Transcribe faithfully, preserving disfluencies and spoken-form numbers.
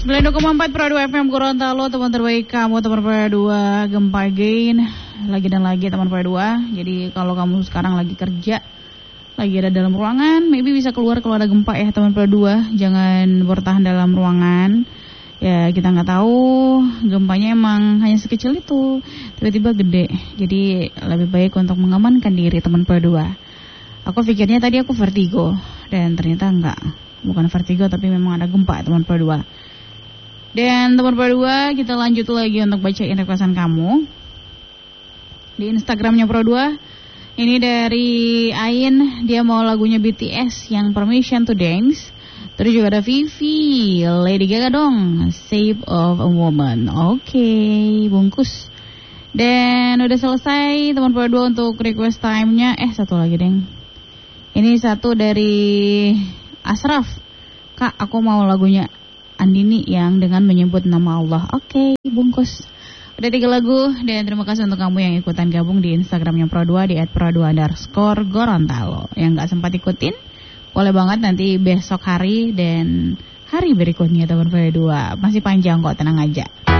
sembilan puluh koma empat Pro dua F M Gorontalo, teman terbaik kamu, teman Pro dua Gempa Gain. Lagi dan lagi teman Pro dua. Jadi kalau kamu sekarang lagi kerja, lagi ada dalam ruangan, maybe bisa keluar kalau ada gempa ya teman Pro dua. Jangan bertahan dalam ruangan. Ya kita nggak tahu gempanya emang hanya sekecil itu, tiba-tiba gede. Jadi lebih baik untuk mengamankan diri teman Pro dua. Aku pikirnya tadi aku vertigo, dan ternyata enggak. Bukan vertigo tapi memang ada gempa teman Pro dua. Dan teman Pro dua, kita lanjut lagi untuk bacain requestan kamu di Instagramnya Pro dua. Ini dari Ain, dia mau lagunya B T S yang Permission to Dance. Terus juga ada Vivi, Lady Gaga dong, Shape of a Woman. Oke, okay, bungkus. Dan udah selesai teman Pro dua untuk request time-nya. Eh satu lagi deng. Ini satu dari Asraf. Kak, aku mau lagunya Andini yang dengan menyebut nama Allah. Oke, okay, bungkus. Udah tiga lagu. Dan terima kasih untuk kamu yang ikutan gabung di Instagramnya Pro dua di et pro dua underscore Gorontalo. Yang gak sempat ikutin, boleh banget nanti besok hari dan hari berikutnya teman Pro dua. Masih panjang kok, tenang aja.